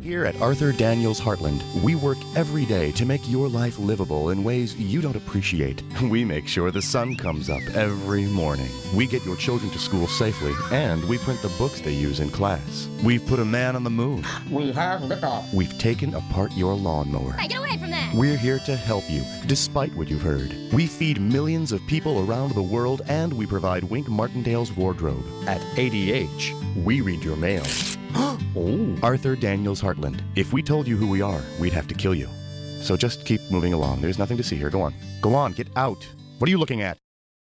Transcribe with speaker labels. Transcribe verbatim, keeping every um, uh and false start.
Speaker 1: Here at Arthur Daniels Heartland, we work every day to make your life livable in ways you don't appreciate. We make sure the sun comes up every morning. We get your children to school safely, and we print the books they use in class. We've put a man on the moon.
Speaker 2: We have liftoff.
Speaker 1: We've taken apart your lawnmower.
Speaker 3: Hey, get away from that!
Speaker 1: We're here to help you, despite what you've heard. We feed millions of people around the world, and we provide Wink Martindale's wardrobe. At A D H, we read your mail. Oh. Arthur Daniels Heartland. If we told you who we are, we'd have to kill you. So just keep moving along. There's nothing to see here. Go on. Go on, get out. What are you looking at?